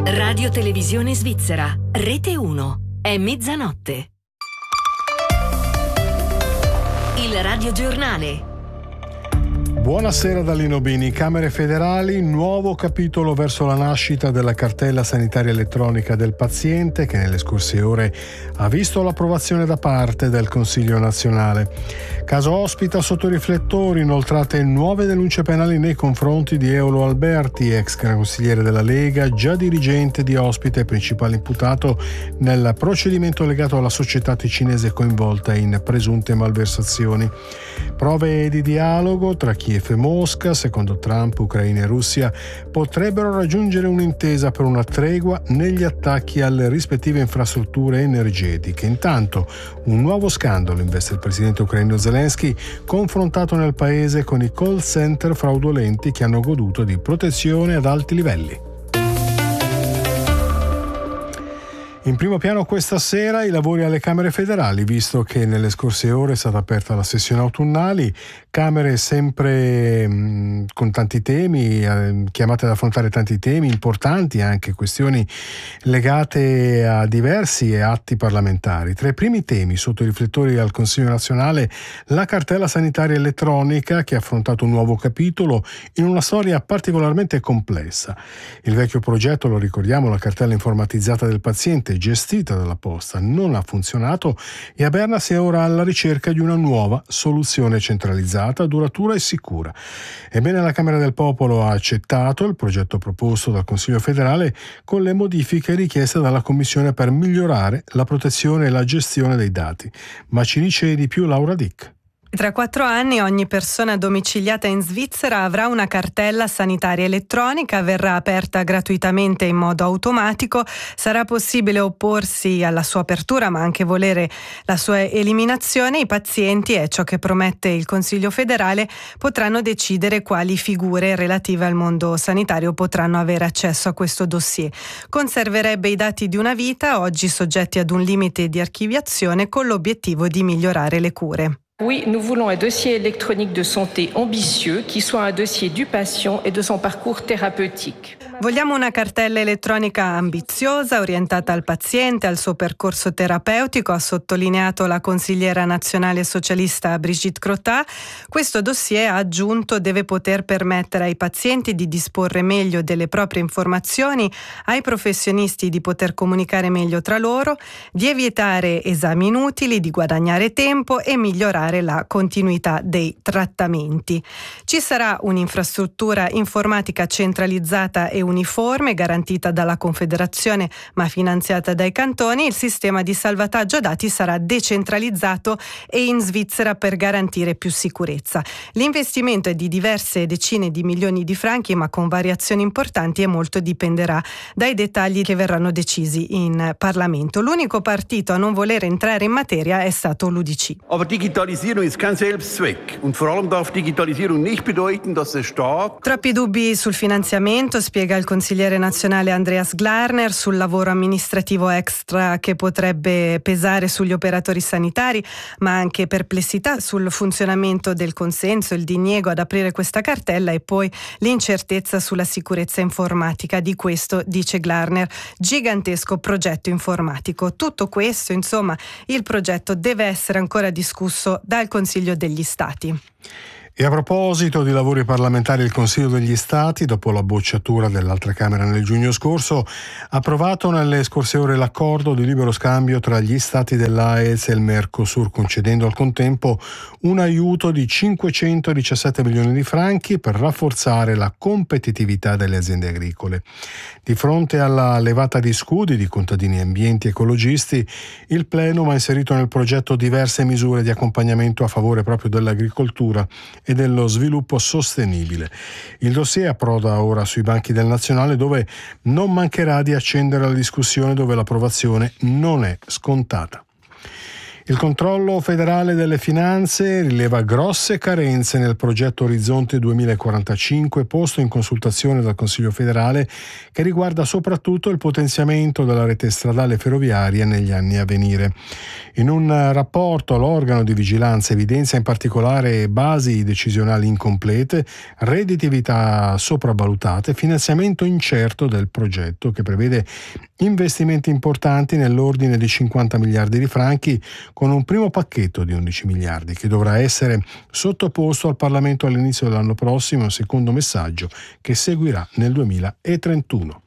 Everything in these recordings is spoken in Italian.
Radio Televisione Svizzera, Rete 1, è mezzanotte. Il radiogiornale. Buonasera da Lino Bini. Camere federali, nuovo capitolo verso la nascita della cartella sanitaria elettronica del paziente che nelle scorse ore ha visto l'approvazione da parte del Consiglio nazionale. Caso ospita sotto riflettori inoltrate nuove denunce penali nei confronti di Eolo Alberti, ex consigliere della Lega, già dirigente di Ospite e principale imputato nel procedimento legato alla società ticinese coinvolta in presunte malversazioni. Prove di dialogo tra Kiev e Mosca, secondo Trump, Ucraina e Russia potrebbero raggiungere un'intesa per una tregua negli attacchi alle rispettive infrastrutture energetiche. Intanto, un nuovo scandalo investe il presidente ucraino Zelensky, confrontato nel paese con i call center fraudolenti che hanno goduto di protezione ad alti livelli. In primo piano questa sera i lavori alle Camere federali, visto che nelle scorse ore è stata aperta la sessione autunnali, Camere sempre con tanti temi, chiamate ad affrontare tanti temi importanti, anche questioni legate a diversi atti parlamentari. Tra i primi temi sotto i riflettori al Consiglio nazionale, la cartella sanitaria elettronica che ha affrontato un nuovo capitolo in una storia particolarmente complessa. Il vecchio progetto, lo ricordiamo, la cartella informatizzata del paziente, gestita dalla Posta, non ha funzionato e a Berna si è ora alla ricerca di una nuova soluzione centralizzata, duratura e sicura. Ebbene, la Camera del Popolo ha accettato il progetto proposto dal Consiglio federale con le modifiche richieste dalla Commissione per migliorare la protezione e la gestione dei dati. Ma ci dice di più Laura Dick. Tra 4 anni ogni persona domiciliata in Svizzera avrà una cartella sanitaria elettronica, verrà aperta gratuitamente in modo automatico, sarà possibile opporsi alla sua apertura ma anche volere la sua eliminazione. I pazienti, è ciò che promette il Consiglio federale, potranno decidere quali figure relative al mondo sanitario potranno avere accesso a questo dossier. Conserverebbe i dati di una vita, oggi soggetti ad un limite di archiviazione, con l'obiettivo di migliorare le cure. Oui, nous voulons un dossier électronique de santé ambitieux qui soit un dossier du patient et de son parcours thérapeutique. Vogliamo una cartella elettronica ambiziosa, orientata al paziente, al suo percorso terapeutico, ha sottolineato la consigliera nazionale socialista Brigitte Crottat. Questo dossier, ha aggiunto, deve poter permettere ai pazienti di disporre meglio delle proprie informazioni, ai professionisti di poter comunicare meglio tra loro, di evitare esami inutili, di guadagnare tempo e migliorare la continuità dei trattamenti. Ci sarà un'infrastruttura informatica centralizzata e uniforme, garantita dalla Confederazione ma finanziata dai cantoni. Il sistema di salvataggio dati sarà decentralizzato e in Svizzera per garantire più sicurezza. L'investimento è di diverse decine di milioni di franchi, ma con variazioni importanti, e molto dipenderà dai dettagli che verranno decisi in Parlamento. L'unico partito a non voler entrare in materia è stato l'UDC. Aber Digitalisierung ist kein Selbstzweck und vor allem darf Digitalisierung nicht bedeuten, dass der Staat. Troppi dubbi sul finanziamento, spiega il consigliere nazionale Andreas Glarner, sul lavoro amministrativo extra che potrebbe pesare sugli operatori sanitari, ma anche perplessità sul funzionamento del consenso, il diniego ad aprire questa cartella e poi l'incertezza sulla sicurezza informatica. Di questo, dice Glarner, gigantesco progetto informatico. Tutto questo, insomma, il progetto deve essere ancora discusso dal Consiglio degli Stati. E a proposito di lavori parlamentari, il Consiglio degli Stati, dopo la bocciatura dell'altra Camera nel giugno scorso, ha approvato nelle scorse ore l'accordo di libero scambio tra gli Stati dell'AEZ e il Mercosur, concedendo al contempo un aiuto di 517 milioni di franchi per rafforzare la competitività delle aziende agricole. Di fronte alla levata di scudi di contadini, ambienti e ecologisti, il Plenum ha inserito nel progetto diverse misure di accompagnamento a favore proprio dell'agricoltura e dello sviluppo sostenibile. Il dossier approda ora sui banchi del Nazionale, dove non mancherà di accendere la discussione, dove l'approvazione non è scontata. Il controllo federale delle finanze rileva grosse carenze nel progetto Orizzonte 2045 posto in consultazione dal Consiglio federale, che riguarda soprattutto il potenziamento della rete stradale ferroviaria negli anni a venire. In un rapporto l'organo di vigilanza evidenzia in particolare basi decisionali incomplete, redditività sopravvalutate, finanziamento incerto del progetto, che prevede investimenti importanti nell'ordine di 50 miliardi di franchi, con un primo pacchetto di 11 miliardi che dovrà essere sottoposto al Parlamento all'inizio dell'anno prossimo, un secondo messaggio che seguirà nel 2031.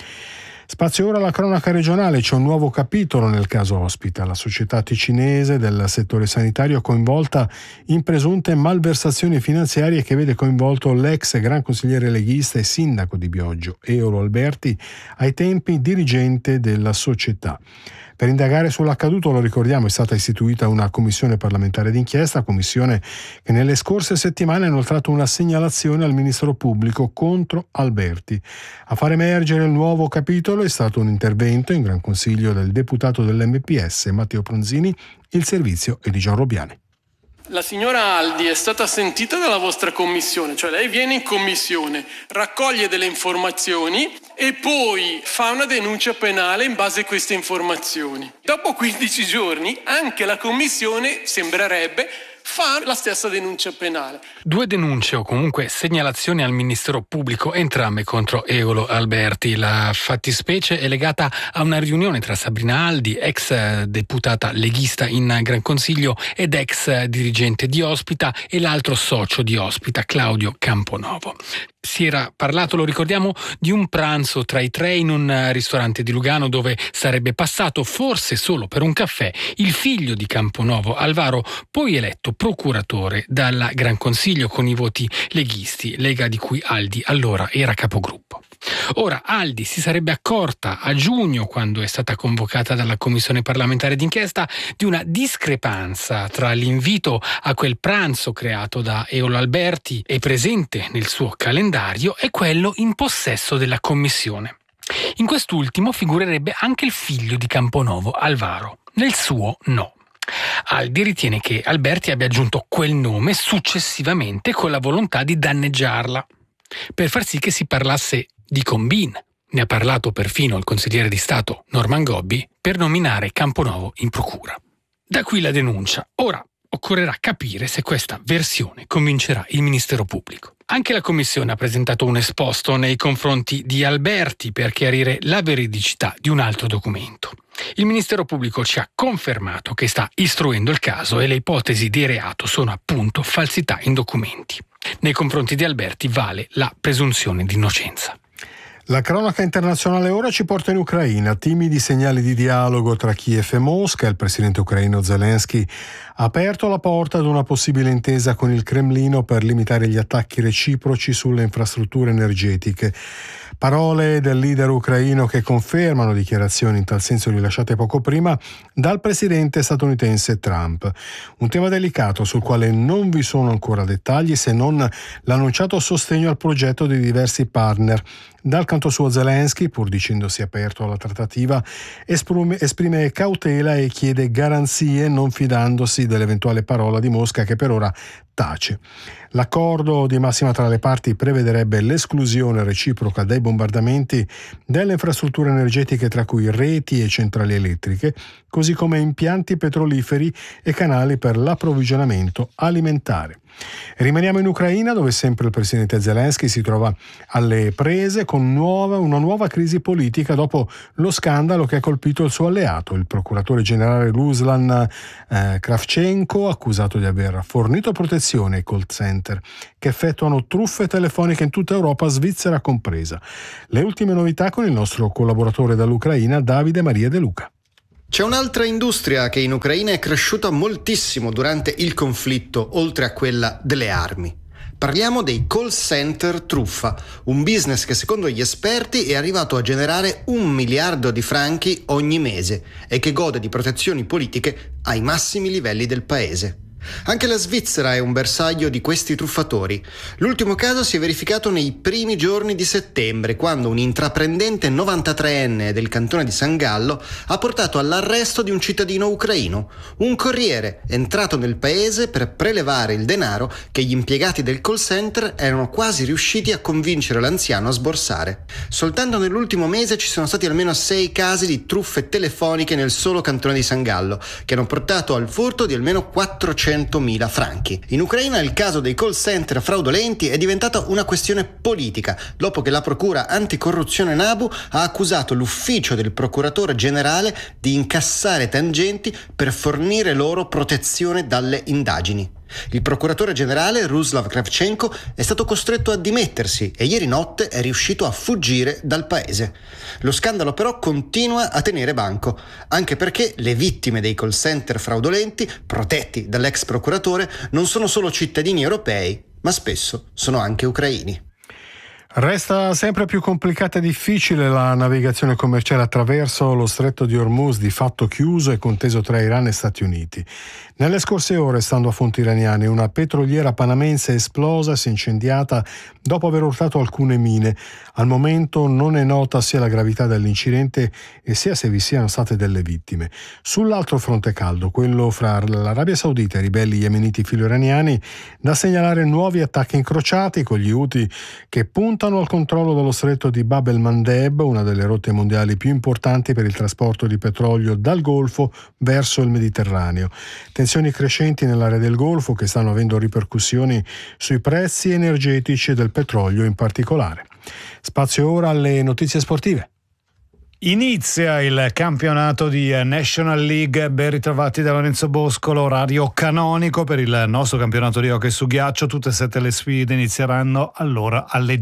Spazio ora alla cronaca regionale. C'è un nuovo capitolo nel caso Ospita, la società ticinese del settore sanitario coinvolta in presunte malversazioni finanziarie, che vede coinvolto l'ex gran consigliere leghista e sindaco di Bioggio, Eolo Alberti, ai tempi dirigente della società. Per indagare sull'accaduto, lo ricordiamo, è stata istituita una commissione parlamentare d'inchiesta, commissione che nelle scorse settimane ha inoltrato una segnalazione al Ministero Pubblico contro Alberti. A far emergere il nuovo capitolo è stato un intervento in Gran Consiglio del deputato dell'MPS Matteo Pronzini. Il servizio è di Gian Robiani. La signora Aldi è stata sentita dalla vostra commissione, cioè lei viene in commissione, raccoglie delle informazioni e poi fa una denuncia penale in base a queste informazioni. Dopo 15 giorni anche la commissione, sembrerebbe, fa la stessa denuncia penale. 2 denunce o comunque segnalazioni al Ministero Pubblico, entrambe contro Eolo Alberti. La fattispecie è legata a una riunione tra Sabrina Aldi, ex deputata leghista in Gran Consiglio ed ex dirigente di Ospita, e l'altro socio di Ospita, Claudio Camponovo. Si era parlato, lo ricordiamo, di un pranzo tra i 3 in un ristorante di Lugano, dove sarebbe passato, forse solo per un caffè, il figlio di Camponovo, Alvaro, poi eletto procuratore dal Gran Consiglio con i voti leghisti, lega di cui Aldi allora era capogruppo. Ora, Aldi si sarebbe accorta a giugno, quando è stata convocata dalla Commissione parlamentare d'inchiesta, di una discrepanza tra l'invito a quel pranzo creato da Eolo Alberti e presente nel suo calendario e quello in possesso della Commissione. In quest'ultimo figurerebbe anche il figlio di Camponovo, Alvaro. Nel suo no. Aldi ritiene che Alberti abbia aggiunto quel nome successivamente con la volontà di danneggiarla, per far sì che si parlasse di combin. Ne ha parlato perfino il consigliere di Stato Norman Gobbi per nominare Camponovo in procura. Da qui la denuncia. Ora occorrerà capire se questa versione convincerà il Ministero Pubblico. Anche la Commissione ha presentato un esposto nei confronti di Alberti per chiarire la veridicità di un altro documento. Il Ministero Pubblico ci ha confermato che sta istruendo il caso e le ipotesi di reato sono appunto falsità in documenti. Nei confronti di Alberti vale la presunzione di innocenza. La cronaca internazionale ora ci porta in Ucraina. Timidi segnali di dialogo tra Kiev e Mosca. Il presidente ucraino Zelensky ha aperto la porta ad una possibile intesa con il Cremlino per limitare gli attacchi reciproci sulle infrastrutture energetiche. Parole del leader ucraino che confermano dichiarazioni in tal senso rilasciate poco prima dal presidente statunitense Trump. Un tema delicato sul quale non vi sono ancora dettagli, se non l'annunciato sostegno al progetto di diversi partner. Dal canto suo Zelensky, pur dicendosi aperto alla trattativa, esprime cautela e chiede garanzie, non fidandosi dell'eventuale parola di Mosca, che per ora tace. L'accordo di massima tra le parti prevederebbe l'esclusione reciproca dai bombardamenti delle infrastrutture energetiche, tra cui reti e centrali elettriche, così come impianti petroliferi e canali per l'approvvigionamento alimentare. Rimaniamo in Ucraina, dove sempre il presidente Zelensky si trova alle prese con una nuova crisi politica dopo lo scandalo che ha colpito il suo alleato, il procuratore generale Ruslan Kravchenko, accusato di aver fornito protezione ai call center che effettuano truffe telefoniche in tutta Europa, Svizzera compresa. Le ultime novità con il nostro collaboratore dall'Ucraina, Davide Maria De Luca. C'è un'altra industria che in Ucraina è cresciuta moltissimo durante il conflitto, oltre a quella delle armi. Parliamo dei call center truffa, un business che secondo gli esperti è arrivato a generare 1 miliardo di franchi ogni mese e che gode di protezioni politiche ai massimi livelli del paese. Anche la Svizzera è un bersaglio di questi truffatori. L'ultimo caso si è verificato nei primi giorni di settembre, quando un intraprendente 93enne del cantone di San Gallo ha portato all'arresto di un cittadino ucraino, un corriere entrato nel paese per prelevare il denaro che gli impiegati del call center erano quasi riusciti a convincere l'anziano a sborsare. Soltanto nell'ultimo mese ci sono stati almeno 6 casi di truffe telefoniche nel solo cantone di San Gallo, che hanno portato al furto di almeno 400.000 franchi. In Ucraina il caso dei call center fraudolenti è diventato una questione politica, dopo che la procura anticorruzione NABU ha accusato l'ufficio del procuratore generale di incassare tangenti per fornire loro protezione dalle indagini. Il procuratore generale Ruslav Kravchenko è stato costretto a dimettersi e ieri notte è riuscito a fuggire dal paese. Lo scandalo però continua a tenere banco, anche perché le vittime dei call center fraudolenti, protetti dall'ex procuratore, non sono solo cittadini europei, ma spesso sono anche ucraini. Resta sempre più complicata e difficile la navigazione commerciale attraverso lo stretto di Hormuz, di fatto chiuso e conteso tra Iran e Stati Uniti. Nelle scorse ore, stando a fonti iraniane, una petroliera panamense è esplosa e si è incendiata dopo aver urtato alcune mine. Al momento non è nota sia la gravità dell'incidente e sia se vi siano state delle vittime. Sull'altro fronte caldo, quello fra l'Arabia Saudita e i ribelli yemeniti filo-iraniani, da segnalare nuovi attacchi incrociati con gli Houthi che puntano al controllo dello stretto di Bab el-Mandeb, una delle rotte mondiali più importanti per il trasporto di petrolio dal Golfo verso il Mediterraneo. Tensioni crescenti nell'area del Golfo che stanno avendo ripercussioni sui prezzi energetici e del petrolio in particolare. Spazio ora alle notizie sportive. Inizia il campionato di National League, ben ritrovati da Lorenzo Boscolo, orario canonico per il nostro campionato di hockey su ghiaccio. Tutte e 7 le sfide inizieranno allora alle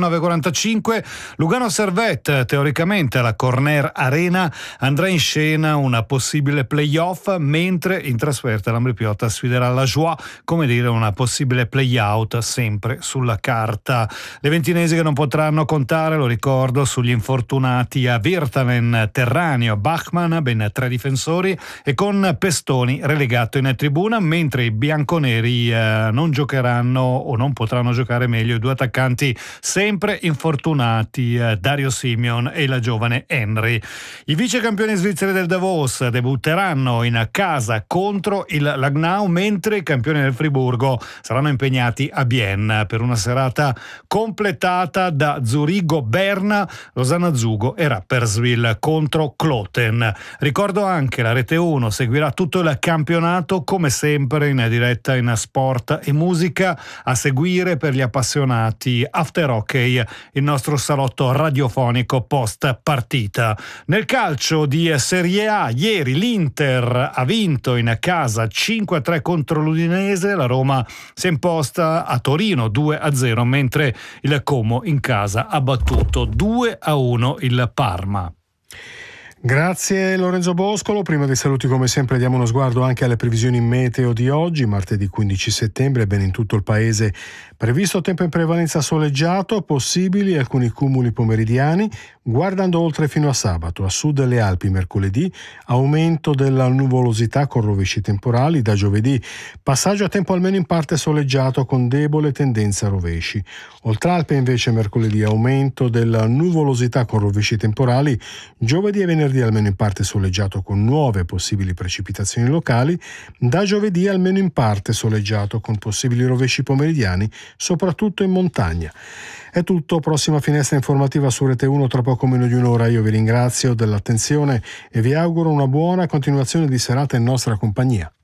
19:45. Lugano Servette, teoricamente alla Corner Arena, andrà in scena una possibile playoff, mentre in trasferta l'Ambri Piotta sfiderà la Joie, come dire una possibile playout sempre sulla carta. Le ventinesi che non potranno contare, lo ricordo, sugli infortunati a Virtanen, Terraneo, Bachmann, ben 3 difensori, e con Pestoni relegato in tribuna, mentre i bianconeri non giocheranno o non potranno giocare meglio i 2 attaccanti sempre infortunati, Dario Simeon e la giovane Henry. I vice campioni svizzeri del Davos debutteranno in casa contro il Langnau, mentre i campioni del Friburgo saranno impegnati a Bienne per una serata completata da Zurigo-Berna, Losanna-Zugo e Rapperswil contro Kloten. Ricordo anche la Rete 1 seguirà tutto il campionato come sempre in diretta in sport e musica, a seguire per gli appassionati After Hockey, il nostro salotto radiofonico post partita. Nel calcio di Serie A ieri l'Inter ha vinto in casa 5-3 contro l'Udinese, la Roma si è imposta a Torino 2-0, mentre il Como in casa ha battuto 2-1 il Parma. Grazie Lorenzo Boscolo. Prima dei saluti, come sempre, diamo uno sguardo anche alle previsioni meteo di oggi, martedì 15 settembre. Ben in tutto il paese previsto tempo in prevalenza soleggiato, possibili alcuni cumuli pomeridiani, guardando oltre fino a sabato. A sud delle Alpi mercoledì aumento della nuvolosità con rovesci temporali, da giovedì passaggio a tempo almeno in parte soleggiato con debole tendenza a rovesci. Oltre Alpe invece mercoledì aumento della nuvolosità con rovesci temporali, giovedì e venerdì almeno in parte soleggiato con nuove possibili precipitazioni locali, da giovedì almeno in parte soleggiato con possibili rovesci pomeridiani, soprattutto in montagna. È tutto, prossima finestra informativa su Rete 1 tra poco meno di un'ora. Io vi ringrazio dell'attenzione e vi auguro una buona continuazione di serata in nostra compagnia.